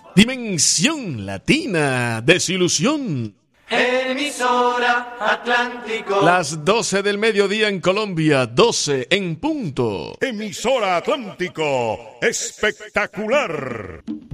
Dimensión Latina, Desilusión. Emisora Atlántico. Las 12 del mediodía en Colombia, 12 en punto. Emisora Atlántico, espectacular.